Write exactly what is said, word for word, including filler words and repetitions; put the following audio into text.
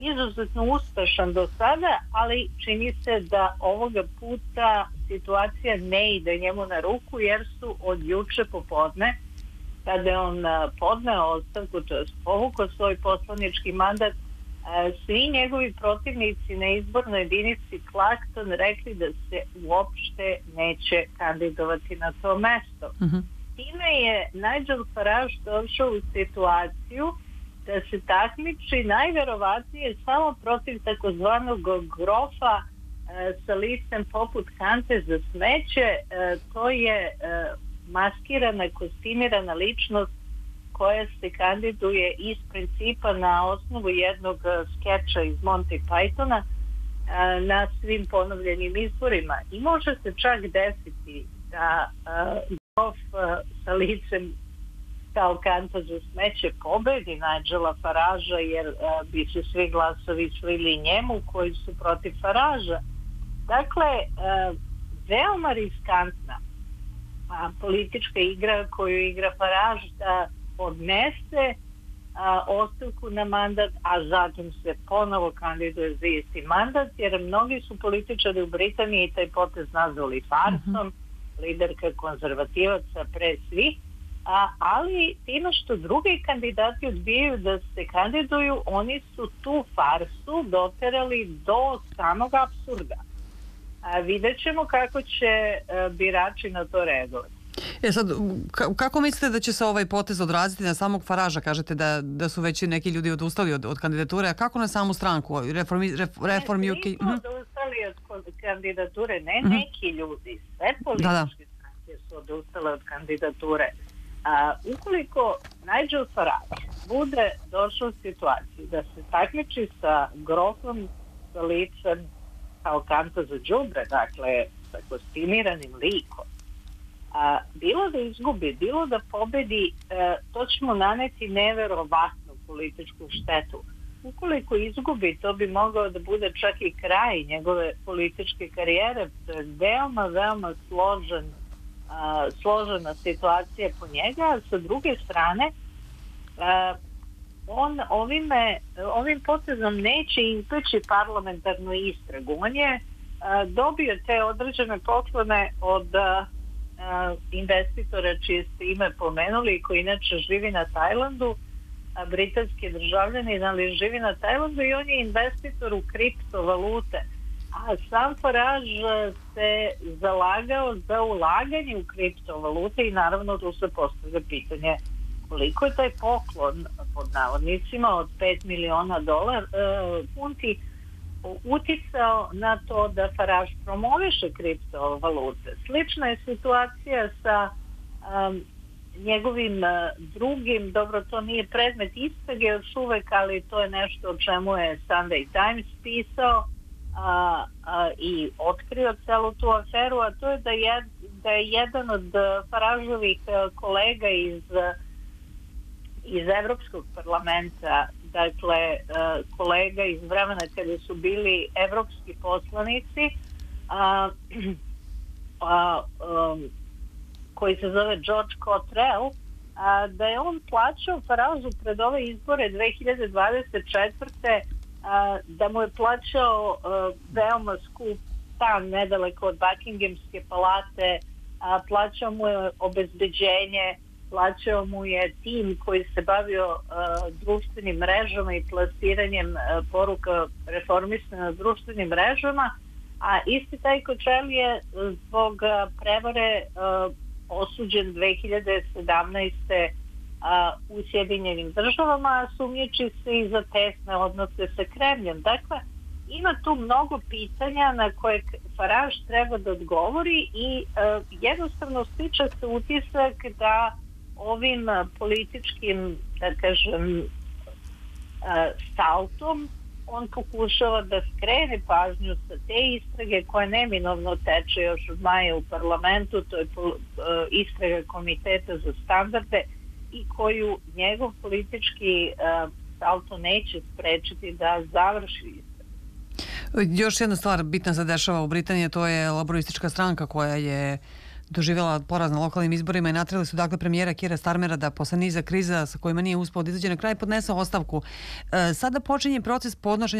izuzetno uspešan do sada, ali čini se da ovoga puta situacija ne ide njemu na ruku, jer su od juče popodne, kada je on podneo ostavku, to je povukao svoj poslanički mandat, svi njegovi protivnici na izbornoj jedinici Clacton rekli da se uopšte neće kandidovati na to mesto. Uh-huh. Time je Nigel Farage došao u situaciju da se takmiči najverovatnije samo protiv takozvanog grofa e, sa listem poput kante za smeće. E, to je e, maskirana, kostimirana ličnost koja se kandiduje iz principa na osnovu jednog skeča iz Monty Pythona a, na svim ponovljenim izborima. I može se čak desiti da a, grof a, sa licem kao kanta za smeće pobedi Nigela Faragea, jer a, bi se svi glasovi slili njemu koji su protiv Faragea. Dakle, a, veoma riskantna a, politička igra koju igra Farage da podnese a, ostavku na mandat, a zatim se ponovo kandiduje za isti mandat, jer mnogi su političari u Britaniji taj potez nazvali farsom, mm-hmm. liderka konzervativaca pre svih, a, ali time što drugi kandidati odbijaju da se kandiduju, oni su tu farsu doterali do samog apsurda. A, vidjet ćemo kako će a, birači na to reagovati. E sad, kako mislite da će se ovaj potez odraziti na samog Faragea? Kažete da, da su već neki ljudi odustali od, od kandidature, a kako na samu stranku? Reform, Reform ne, U K? Nisu uh-huh. odustali od kandidature, ne uh-huh. neki ljudi, sve političke da, da. stranke su odustale od kandidature. A, ukoliko Nigel Farage bude došao u situaciju da se takmiči sa grofom sa licem kao kanta za đubre, dakle sa kostimiranim likom, a, bilo da izgubi, bilo da pobedi, e, to će mu naneti neverovatnu političku štetu. Ukoliko izgubi, to bi mogao da bude čak i kraj njegove političke karijere. To je veoma, veoma složen, a, složena situacija po njega. Sa druge strane, a, on ovime, ovim potezom neće izbeći parlamentarnu istragu. On je a, dobio te određene poklone od a, a, investitora čije ste ime pomenuli, koji inače živi na Tajlandu, a britanski državljanin, ali živi na Tajlandu, i on je investitor u kriptovalute. A sam Farage se zalagao za ulaganje u kriptovalute i naravno tu se postavlja pitanje koliko je taj poklon pod navodnicima od pet miliona dolara e, funti uticao na to da Farage promoviše kriptovalute. Slična je situacija sa um, njegovim uh, drugim, dobro, to nije predmet istrage još uvek, ali to je nešto o čemu je Sunday Times pisao a, a, i otkrio celu tu aferu, a to je da je, da je jedan od uh, Farageovih uh, kolega iz uh, iz Evropskog parlamenta, dakle uh, kolega iz vremena kada su bili evropski poslanici, a, a, um, koji se zove George Cottrell, a, da je on plaćao Farageu pred ove izbore dve hiljade dvadeset četvrte a, da mu je plaćao a, veoma skup stan nedaleko od Buckinghamske palate, a, plaćao mu je obezbeđenje, plaćao mu je tim koji se bavio uh, društvenim mrežama i plasiranjem uh, poruka reformista na društvenim mrežama, a isti taj Cottrell je zbog uh, prevare uh, osuđen dve hiljade sedamnaeste. Uh, u Sjedinjenim državama, a sumnjiči se i za tesne odnose sa Kremljem. Dakle, ima tu mnogo pitanja na koje Farage treba da odgovori i uh, jednostavno stiče se utisak da ovim političkim, da kažem, saltom on pokušava da skrene pažnju sa te istrage koja neminovno teče još od maja u parlamentu, to je istraga Komiteta za standarde i koju njegov politički salto neće sprečiti da završi istragu. Još jedna stvar bitna se dešava u Britaniji, to je laboristička stranka koja je doživjela poraz na lokalnim izborima i naterali su dakle premijera Kira Starmera da posle niza kriza sa kojima nije uspeo da izađe na kraj podnese ostavku. E, sada počinje proces podnošenja